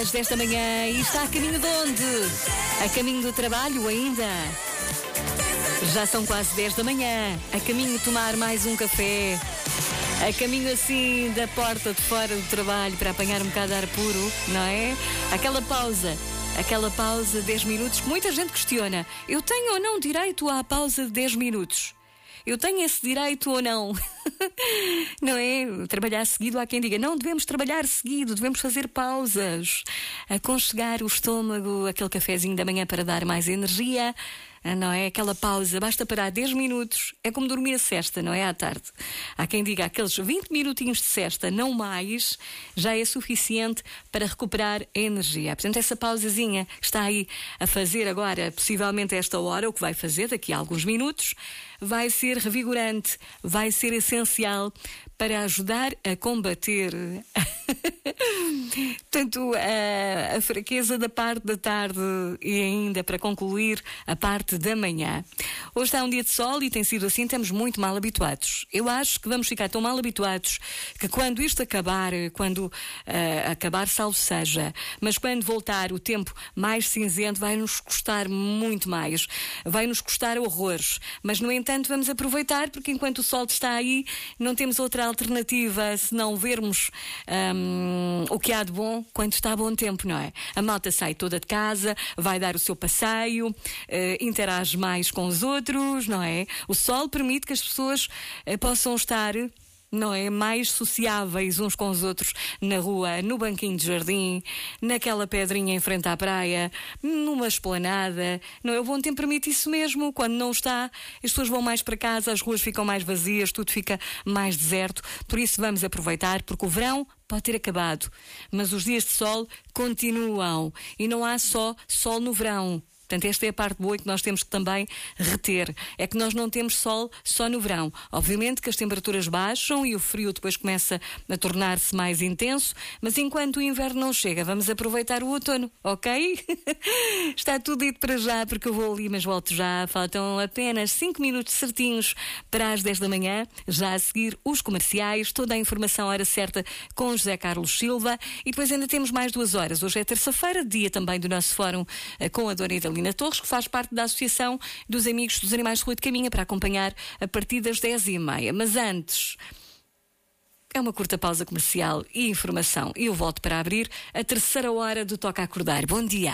Às 10 da manhã e está a caminho de onde? A caminho do trabalho ainda? Já são quase 10 da manhã, a caminho de tomar mais um café, a caminho assim da porta de fora do trabalho para apanhar um bocado de ar puro, não é? Aquela pausa 10 minutos que muita gente questiona. Eu tenho ou não direito à pausa de 10 minutos? Eu tenho esse direito ou não? Não é? Trabalhar seguido, há quem diga, não devemos trabalhar seguido, devemos fazer pausas, aconchegar o estômago, aquele cafezinho da manhã para dar mais energia, não é? Aquela pausa, basta parar 10 minutos, é como dormir a sesta, não é? À tarde. Há quem diga, aqueles 20 minutinhos de sesta, não mais, já é suficiente para recuperar a energia. Portanto, essa pausazinha que está aí a fazer agora, possivelmente a esta hora, o que vai fazer daqui a alguns minutos, vai ser revigorante, vai ser essencial para ajudar a combater tanto a fraqueza da parte da tarde e ainda para concluir a parte da manhã. Hoje está um dia de sol e tem sido assim, estamos muito mal habituados. Eu acho que vamos ficar tão mal habituados que quando isto acabar, quando acabar salvo seja, mas quando voltar o tempo mais cinzento vai nos custar muito mais, vai nos custar horrores, mas no entanto vamos aproveitar porque enquanto o sol está aí não temos outra alternativa se não vermos o que há de bom quando está bom tempo, não é? A malta sai toda de casa, vai dar o seu passeio, interage mais com os outros, não é? O sol permite que as pessoas possam estar, não é, mais sociáveis uns com os outros na rua, no banquinho de jardim, naquela pedrinha em frente à praia, numa esplanada, não é? O bom tempo permite isso mesmo. Quando não está, as pessoas vão mais para casa, as ruas ficam mais vazias, tudo fica mais deserto. Por isso vamos aproveitar, porque o verão pode ter acabado, mas os dias de sol continuam e não há só sol no verão. Portanto, esta é a parte boa que nós temos que também reter. É que nós não temos sol só no verão. Obviamente que as temperaturas baixam e o frio depois começa a tornar-se mais intenso, mas enquanto o inverno não chega, vamos aproveitar o outono, ok? Está tudo dito para já, porque eu vou ali, mas volto já. Faltam apenas 5 minutos certinhos para as 10 da manhã. Já a seguir, os comerciais, toda a informação à hora certa com José Carlos Silva. E depois ainda temos mais 2 horas. Hoje é terça-feira, dia também do nosso fórum com a Dona Idalina Torres, que faz parte da Associação dos Amigos dos Animais de Rua de Caminha, para acompanhar a partir das 10h30. Mas antes, é uma curta pausa comercial e informação. E eu volto para abrir a terceira hora do Toca a Acordar. Bom dia.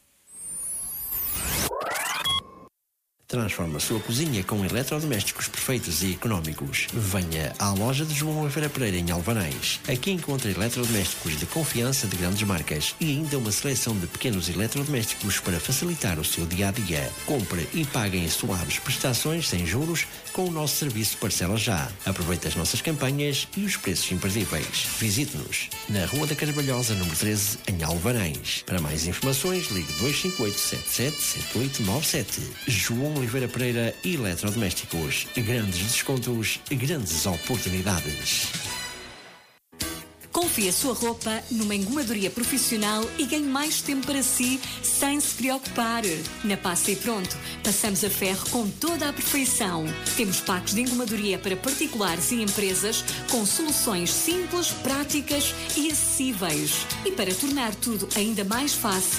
Transforma a sua cozinha com eletrodomésticos perfeitos e económicos. Venha à loja de João Oliveira Pereira em Alvarães. Aqui encontra eletrodomésticos de confiança de grandes marcas e ainda uma seleção de pequenos eletrodomésticos para facilitar o seu dia-a-dia. Compre e pague em suaves prestações sem juros com o nosso serviço Parcela Já. Aproveite as nossas campanhas e os preços imperdíveis. Visite-nos na Rua da Carvalhosa, número 13, em Alvarães. Para mais informações, ligue 258 77 7897. João Oliveira Pereira Eletrodomésticos. Grandes descontos, grandes oportunidades. Confie a sua roupa numa engomadoria profissional e ganhe mais tempo para si sem se preocupar. Na Passa e Pronto, passamos a ferro com toda a perfeição. Temos packs de engomadoria para particulares e empresas com soluções simples, práticas e acessíveis. E para tornar tudo ainda mais fácil,